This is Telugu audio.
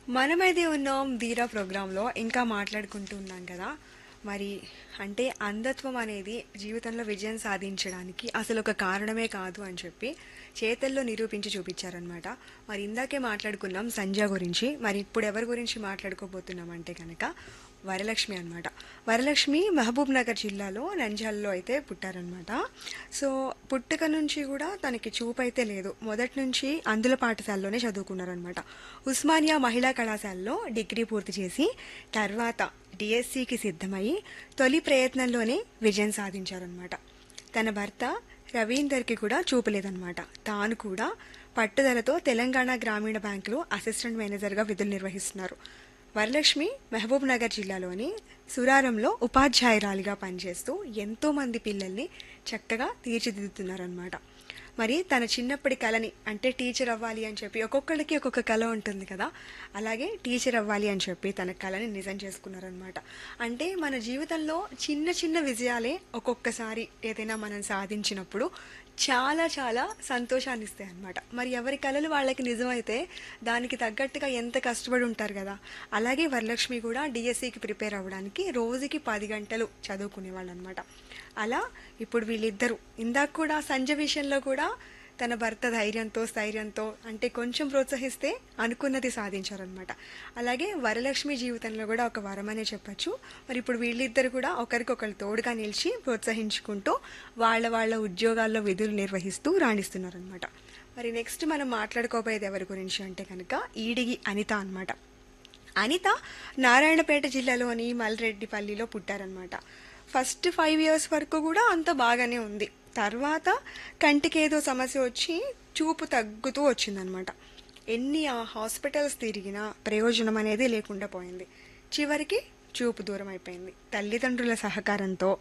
మనమైతే ఉన్నాం ధీరా ప్రోగ్రాంలో ఇంకా మాట్లాడుకుంటూ ఉన్నాం కదా. మరి అంటే అంధత్వం అనేది జీవితంలో విజయం సాధించడానికి అసలు ఒక కారణమే కాదు అని చెప్పి చేతల్లో నిరూపించి చూపించారనమాట. మరి ఇందాకే మాట్లాడుకున్నాం సంజయ్ గురించి. మరి ఇప్పుడు ఎవరి గురించి మాట్లాడుకోబోతున్నాం అంటే కనుక వరలక్ష్మి అన్నమాట. వరలక్ష్మి మహబూబ్ నగర్ జిల్లాలో నంద్యాలలో అయితే పుట్టారనమాట. సో పుట్టుక నుంచి కూడా తనకి చూపు అయితే లేదు. మొదటి నుంచి అందుల పాఠశాలలోనే చదువుకున్నారనమాట. ఉస్మానియా మహిళా కళాశాలలో డిగ్రీ పూర్తి చేసి తర్వాత డిఎస్సికి సిద్ధమయ్యి తొలి ప్రయత్నంలోనే విజయం సాధించారనమాట. తన భర్త రవీందర్కి కూడా చూపు లేదనమాట. తాను కూడా పట్టుదలతో తెలంగాణ గ్రామీణ బ్యాంకులో అసిస్టెంట్ మేనేజర్గా విధులు నిర్వహిస్తున్నారు. వరలక్ష్మి మహబూబ్ నగర్ జిల్లాలోని సురారంలో ఉపాధ్యాయురాలిగా పనిచేస్తూ ఎంతో మంది పిల్లల్ని చక్కగా తీర్చిదిద్దుతున్నారనమాట. మరి తన చిన్నప్పటి కళని అంటే టీచర్ అవ్వాలి అని చెప్పి ఒక్కొక్కరికి ఒక్కొక్క కళ ఉంటుంది కదా. అలాగే టీచర్ అవ్వాలి అని చెప్పి తన కళని నిజం చేసుకున్నారనమాట. అంటే మన జీవితంలో చిన్న చిన్న విజయాలే ఒక్కొక్కసారి ఏదైనా మనం సాధించినప్పుడు చాలా చాలా సంతోషాన్ని ఇస్తాయి అన్నమాట. మరి ఎవరి కళలు వాళ్ళకి నిజమైతే దానికి తగ్గట్టుగా ఎంత కష్టపడి ఉంటారు కదా. అలాగే వరలక్ష్మి కూడా డిఎస్సికి ప్రిపేర్ అవ్వడానికి రోజుకి 10 గంటలు చదువుకునేవాళ్ళు అనమాట. అలా ఇప్పుడు వీళ్ళిద్దరూ ఇందాక కూడా సంజయ్ విషయంలో కూడా తన భర్త ధైర్యంతో స్థైర్యంతో అంటే కొంచెం ప్రోత్సహిస్తే అనుకున్నది సాధించారనమాట. అలాగే వరలక్ష్మి జీవితంలో కూడా ఒక వరమనే చెప్పచ్చు. మరి ఇప్పుడు వీళ్ళిద్దరు కూడా ఒకరికొకరు తోడుగా నిలిచి ప్రోత్సహించుకుంటూ వాళ్ళ వాళ్ళ ఉద్యోగాల్లో విధులు నిర్వహిస్తూ రాణిస్తున్నారనమాట. మరి నెక్స్ట్ మనం మాట్లాడుకోబోయేది ఎవరి గురించి అంటే కనుక ఈడిగి అనిత అన్నమాట. అనిత నారాయణపేట జిల్లాలోని మల్రెడ్డిపల్లిలో పుట్టారనమాట. ఫస్ట్ 5 ఇయర్స్ వరకు కూడా అంత బాగానే ఉంది. తర్వాత కంటికి ఏదో సమస్య వచ్చి చూపు తగ్గుతూ వచ్చిందనమాట. ఎన్ని హాస్పిటల్స్ తిరిగినా ప్రయోజనం అనేది లేకుండా పోయింది. చివరికి చూపు దూరం అయిపోయింది. తల్లిదండ్రుల సహకారంతో